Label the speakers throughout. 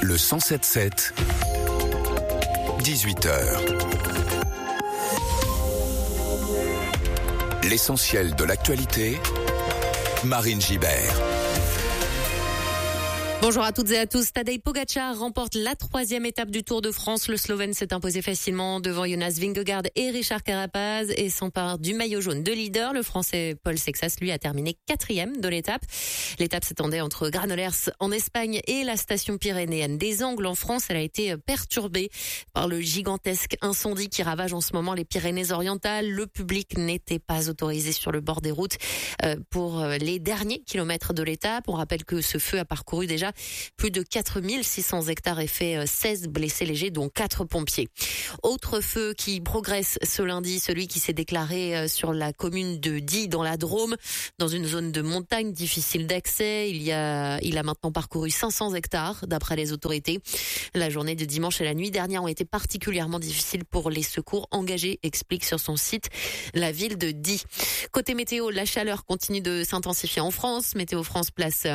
Speaker 1: Le 107.7, 18h. L'essentiel de l'actualité, Marine Gibert.
Speaker 2: Bonjour à toutes et à tous. Tadej Pogačar remporte la 3e étape du Tour de France. Le Slovène s'est imposé facilement devant Jonas Vingegaard et Richard Carapaz et s'empare du maillot jaune de leader. Le Français Paul Sexas, lui, a terminé 4e de l'étape. L'étape s'étendait entre Granollers en Espagne et la station pyrénéenne des Angles en France. Elle a été perturbée par le gigantesque incendie qui ravage en ce moment les Pyrénées-Orientales. Le public n'était pas autorisé sur le bord des routes pour les derniers kilomètres de l'étape. On rappelle que ce feu a parcouru déjà plus de 4600 hectares et fait 16 blessés légers, dont 4 pompiers. Autre feu qui progresse ce lundi, celui qui s'est déclaré sur la commune de Die dans la Drôme, dans une zone de montagne difficile d'accès. Il a maintenant parcouru 500 hectares d'après les autorités. La journée de dimanche et la nuit dernière ont été particulièrement difficiles pour les secours engagés, explique sur son site la ville de Die. Côté météo, la chaleur continue de s'intensifier en France. Météo France place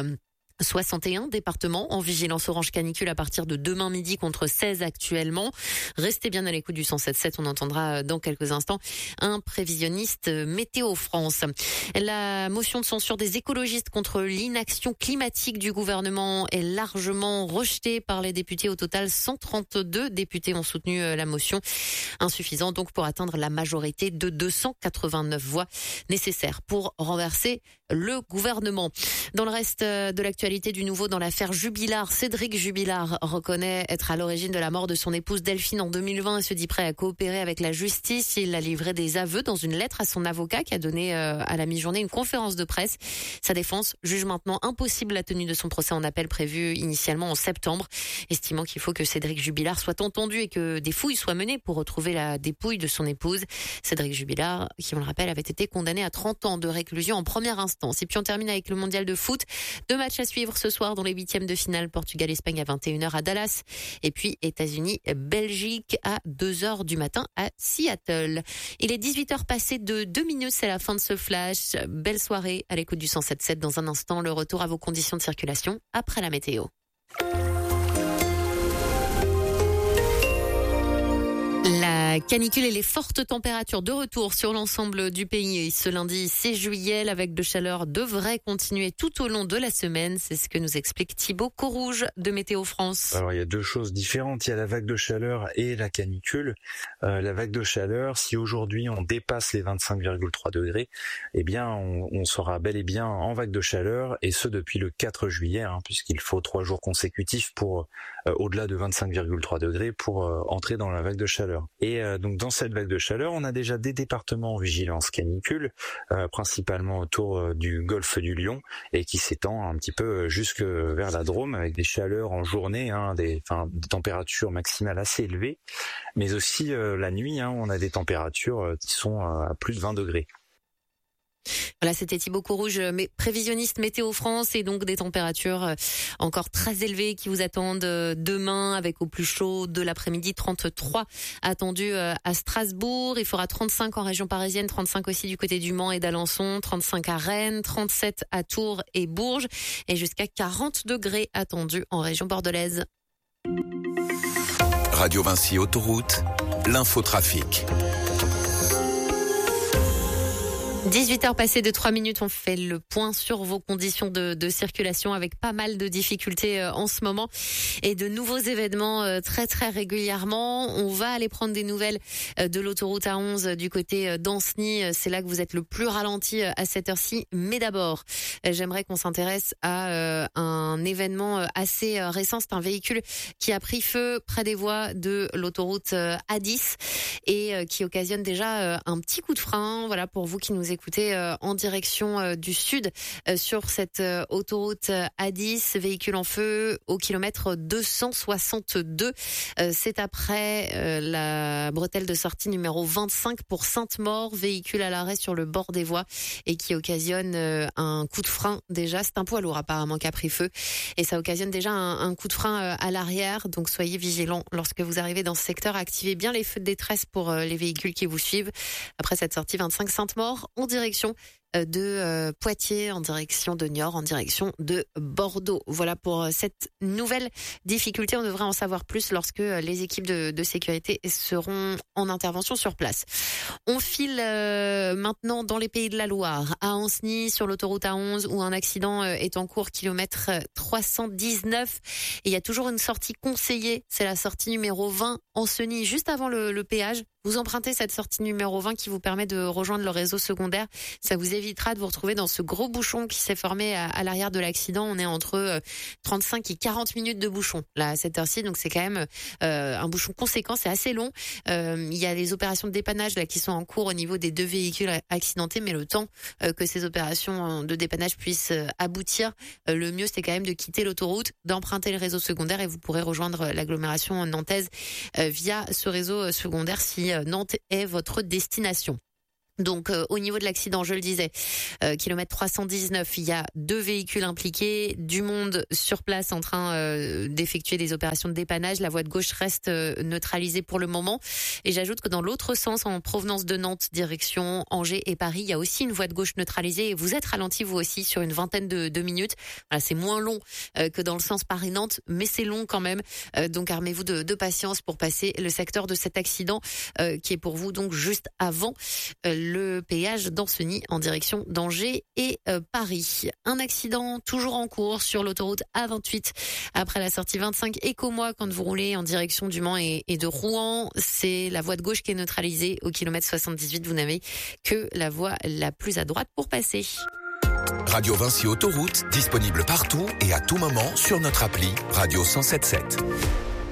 Speaker 2: 61 départements en vigilance orange canicule à partir de demain midi contre 16 actuellement. Restez bien à l'écoute du 107.7. On entendra dans quelques instants un prévisionniste Météo France. La motion de censure des écologistes contre l'inaction climatique du gouvernement est largement rejetée par les députés. Au total, 132 députés ont soutenu la motion. Insuffisant donc pour atteindre la majorité de 289 voix nécessaires pour renverser le gouvernement. Dans le reste de l'actualité, du nouveau dans l'affaire Jubilard. Cédric Jubilard reconnaît être à l'origine de la mort de son épouse Delphine en 2020 et se dit prêt à coopérer avec la justice. Il a livré des aveux dans une lettre à son avocat qui a donné à la mi-journée une conférence de presse. Sa défense juge maintenant impossible la tenue de son procès en appel prévu initialement en septembre, estimant qu'il faut que Cédric Jubilard soit entendu et que des fouilles soient menées pour retrouver la dépouille de son épouse. Cédric Jubilard, qui on le rappelle, avait été condamné à 30 ans de réclusion en première instance. Et puis on termine avec le mondial de foot. 2 matchs à suivre ce soir dans les 8e de finale, Portugal-Espagne à 21h à Dallas et puis États-Unis-Belgique à 2h du matin à Seattle. Il est 18h passé de 2 minutes, c'est la fin de ce flash. Belle soirée à l'écoute du 107.7. Dans un instant, le retour à vos conditions de circulation après la météo. La canicule et les fortes températures de retour sur l'ensemble du pays ce lundi 6 juillet. La vague de chaleur devrait continuer tout au long de la semaine. C'est ce que nous explique Thibaut Courrouge de Météo France.
Speaker 3: Alors il y a 2 choses différentes. Il y a la vague de chaleur et la canicule. La vague de chaleur, si aujourd'hui on dépasse les 25,3 degrés, eh bien on sera bel et bien en vague de chaleur et ce depuis le 4 juillet, puisqu'il faut 3 jours consécutifs pour au-delà de 25,3 degrés pour entrer dans la vague de chaleur. Et donc dans cette vague de chaleur, on a déjà des départements en vigilance canicule, principalement autour du golfe du Lion et qui s'étend un petit peu jusque vers la Drôme avec des chaleurs en journée, des températures maximales assez élevées, mais aussi la nuit, on a des températures qui sont à plus de 20 degrés.
Speaker 2: Voilà, c'était Thibaut Courrouge, prévisionniste Météo France, et donc des températures encore très élevées qui vous attendent demain, avec au plus chaud de l'après-midi, 33 attendus à Strasbourg. Il fera 35 en région parisienne, 35 aussi du côté du Mans et d'Alençon, 35 à Rennes, 37 à Tours et Bourges, et jusqu'à 40 degrés attendus en région bordelaise.
Speaker 1: Radio Vinci Autoroute, l'infotrafic.
Speaker 2: 18h passées de 3 minutes, on fait le point sur vos conditions de circulation avec pas mal de difficultés en ce moment et de nouveaux événements très très régulièrement. On va aller prendre des nouvelles de l'autoroute A11 du côté d'Anceny. C'est là que vous êtes le plus ralenti à cette heure-ci. Mais d'abord, j'aimerais qu'on s'intéresse à un événement assez récent. C'est un véhicule qui a pris feu près des voies de l'autoroute A10 et qui occasionne déjà un petit coup de frein. Voilà, pour vous qui nous écoutez en direction du sud sur cette autoroute A10, véhicule en feu au kilomètre 262. C'est après la bretelle de sortie numéro 25 pour Sainte-Maure, véhicule à l'arrêt sur le bord des voies et qui occasionne un coup de frein déjà. C'est un poids lourd apparemment qui a pris feu et ça occasionne déjà un coup de frein à l'arrière. Donc soyez vigilants lorsque vous arrivez dans ce secteur. Activez bien les feux de détresse pour les véhicules qui vous suivent. Après cette sortie 25 Sainte-Maure, en direction de Poitiers en direction de Niort, en direction de Bordeaux. Voilà pour cette nouvelle difficulté. On devrait en savoir plus lorsque les équipes de sécurité seront en intervention sur place. On file maintenant dans les Pays de la Loire, à Ancenis, sur l'autoroute A11, où un accident est en cours, kilomètre 319. Et il y a toujours une sortie conseillée, c'est la sortie numéro 20, Ancenis, juste avant le péage. Vous empruntez cette sortie numéro 20 qui vous permet de rejoindre le réseau secondaire. Ça vous évitera de vous retrouver dans ce gros bouchon qui s'est formé à l'arrière de l'accident. On est entre 35 et 40 minutes de bouchon là à cette heure-ci, donc c'est quand même un bouchon conséquent, c'est assez long. Il y a les opérations de dépannage là qui sont en cours au niveau des 2 véhicules accidentés, mais le temps que ces opérations de dépannage puissent aboutir, le mieux c'est quand même de quitter l'autoroute, d'emprunter le réseau secondaire et vous pourrez rejoindre l'agglomération nantaise via ce réseau secondaire si Nantes est votre destination. Donc au niveau de l'accident, je le disais, kilomètre 319, il y a 2 véhicules impliqués, du monde sur place en train d'effectuer des opérations de dépannage. La voie de gauche reste neutralisée pour le moment. Et j'ajoute que dans l'autre sens, en provenance de Nantes, direction Angers et Paris, il y a aussi une voie de gauche neutralisée et vous êtes ralenti vous aussi sur une vingtaine de minutes. Voilà, c'est moins long que dans le sens Paris-Nantes, mais c'est long quand même. Donc armez-vous de patience pour passer le secteur de cet accident qui est pour vous donc juste avant le péage d'Ancenis en direction d'Angers et Paris. Un accident toujours en cours sur l'autoroute A28 après la sortie 25 Écomois quand vous roulez en direction du Mans et de Rouen. C'est la voie de gauche qui est neutralisée au kilomètre 78. Vous n'avez que la voie la plus à droite pour passer.
Speaker 1: Radio Vinci Autoroute, disponible partout et à tout moment sur notre appli Radio 107.7.